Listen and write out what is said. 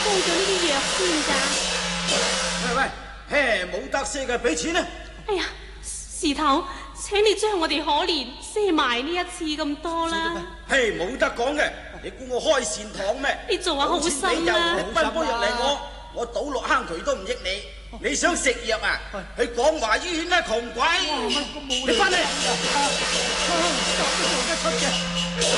煲咗呢啲藥先㗎？ 喂，嘿，冇得賒嘅，俾錢啊！ 哎呀，事頭，請你將我哋可憐賒埋呢一次咁多啦。 嘿，冇得講嘅，你估我開善堂咩？ 你做下好心啦。 你分煲藥嚟我倒落坑渠都唔益你。你想食藥啊？去廣華醫院啦，窮鬼！你翻嚟。